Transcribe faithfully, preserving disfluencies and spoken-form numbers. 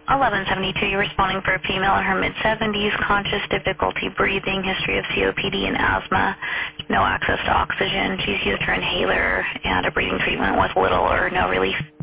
eleven seventy-two, you're responding for a female in her mid-seventies, conscious, difficulty breathing, history of C O P D and asthma, no access to oxygen. She's used her inhaler and a breathing treatment with little or no relief.